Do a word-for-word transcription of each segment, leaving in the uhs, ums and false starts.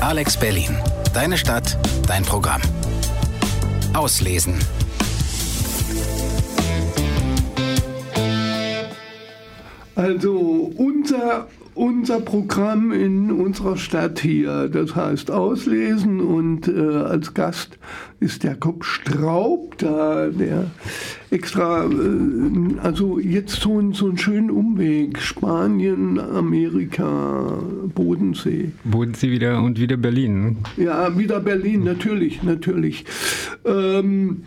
Alex Berlin. Deine Stadt, dein Programm. Auslesen. Also unser, unser Programm in unserer Stadt hier, das heißt Auslesen, und äh, als Gast ist Jakob Straub da, der extra, äh, also jetzt so, so einen schönen Umweg, Spanien, Amerika, Bodensee. Bodensee wieder und wieder Berlin. Ja, wieder Berlin, natürlich, natürlich. Ähm,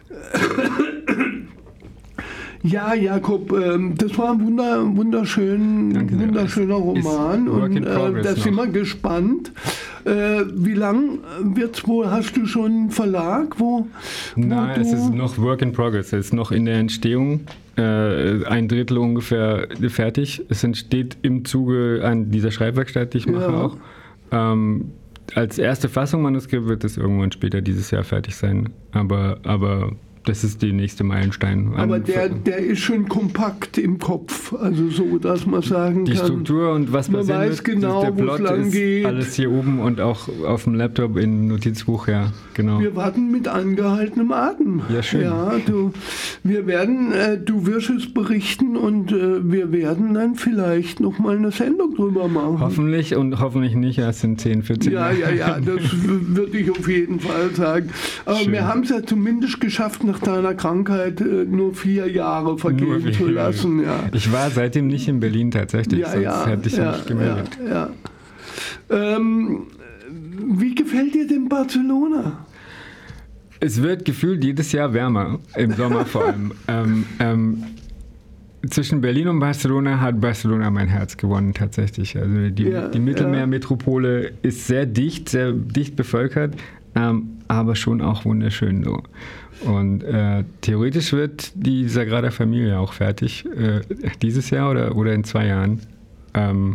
Ja, Jakob, ähm, das war ein wunder, wunderschön, Danke sehr. wunderschöner Roman und äh, da sind wir gespannt. Äh, wie lang wird's wohl? Hast du schon einen Verlag? Wo, Nein, wo es ist noch Work in Progress. Es ist noch in der Entstehung. Äh, ein Drittel ungefähr fertig. Es entsteht im Zuge an dieser Schreibwerkstatt, die ich mache, ja. auch. Ähm, als erste Fassung Manuskript wird es irgendwann später dieses Jahr fertig sein. Aber, aber das ist die nächste Meilenstein. Aber der, der ist schon kompakt im Kopf, also so, dass man sagen die kann. Die Struktur und was man passiert weiß wird, genau, der Plot wo es lang ist geht. Alles hier oben und auch auf dem Laptop im Notizbuch, ja, genau. Wir warten mit angehaltenem Atem. Ja, schön. Ja, du, wir werden, äh, du wirst es berichten und äh, wir werden dann vielleicht noch mal eine Sendung drüber machen. Hoffentlich und hoffentlich nicht erst in zehn, vierzehn Ja, Jahren. ja, ja, das würde ich auf jeden Fall sagen. Aber Schön. Wir haben es ja zumindest geschafft, nach deiner Krankheit nur vier Jahre vergehen vier zu lassen. Ja. Ich war seitdem nicht in Berlin tatsächlich, Ja, sonst ja, hätte ich ja, mich gemeldet. Ja, ja. Ähm, wie gefällt dir denn Barcelona? Es wird gefühlt jedes Jahr wärmer, im Sommer vor allem. ähm, ähm, zwischen Berlin und Barcelona hat Barcelona mein Herz gewonnen tatsächlich. Also die, Ja, die Mittelmeermetropole ist sehr dicht, sehr dicht bevölkert, ähm, aber schon auch wunderschön so. Und äh, theoretisch wird die Sagrada Familia auch fertig äh, dieses Jahr oder, oder in zwei Jahren. Ähm,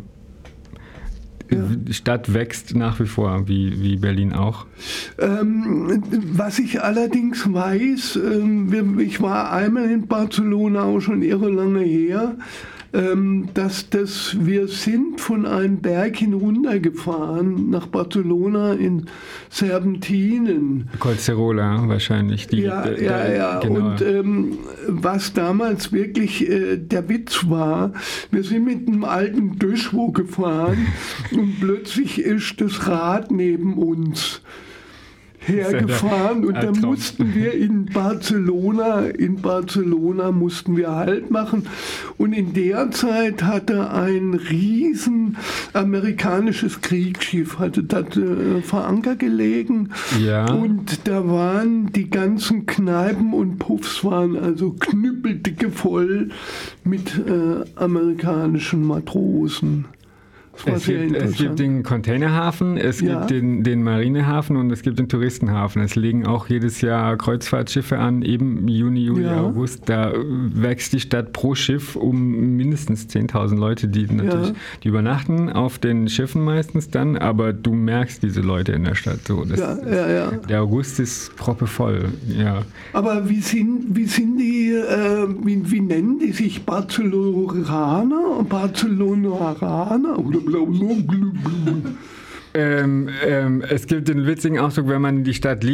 ja. Die Stadt wächst nach wie vor, wie, wie Berlin auch. Ähm, was ich allerdings weiß, ähm, wir, ich war einmal in Barcelona, auch schon irre lange her, ähm, dass das, wir sind von einem Berg hinuntergefahren nach Barcelona in Serpentinen. Collserola wahrscheinlich. Die, ja, der, ja, der, ja. Genau. Und ähm, was damals wirklich äh, der Witz war, wir sind mit einem alten Döschwo gefahren und plötzlich ist das Rad neben uns hergefahren und dann mussten wir in Barcelona, in Barcelona mussten wir Halt machen und in der Zeit hatte ein riesen amerikanisches Kriegsschiff, hatte dort äh, vor Anker gelegen ja. und da waren die ganzen Kneipen und Puffs waren also knüppeldicke voll mit äh, amerikanischen Matrosen. Es gibt, es gibt den Containerhafen, es ja. gibt den, den Marinehafen und es gibt den Touristenhafen. Es legen auch jedes Jahr Kreuzfahrtschiffe an, eben Juni, Juli, ja. August. Da wächst die Stadt pro Schiff um mindestens zehntausend Leute, die natürlich ja. die übernachten auf den Schiffen meistens dann, aber du merkst diese Leute in der Stadt. So, das ja, ist, ja, ja. Der August ist proppevoll. Ja. Aber wie sind, wie sind die, äh, wie, wie nennen die sich? Barcelonaner? Barcelonaraner? Oder ähm, ähm, es gibt den witzigen Ausdruck, wenn man die Stadt liebt,